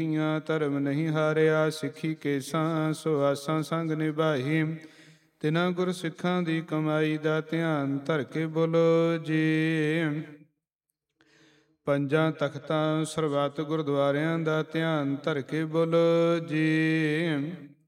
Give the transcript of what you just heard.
ਧਰਮ ਨਹੀਂ ਹਾਰਿਆ, ਸਿੱਖੀ ਕੇਸਾਂ ਸੋ ਆਸਾਂ ਸੰਗ ਨਿਭਾਈ। ਤਿਨਾਂ ਗੁਰ ਸਿੱਖਾਂ ਦੀ ਕਮਾਈ ਦਾ ਧਿਆਨ ਧਰ ਕੇ ਬੋਲੋ ਜੀ। ਪੰਜਾਂ ਤਖਤਾਂ ਸਰਬੱਤ ਗੁਰਦੁਆਰਿਆਂ ਦਾ ਧਿਆਨ ਧਰ ਕੇ ਬੋਲੋ ਜੀ।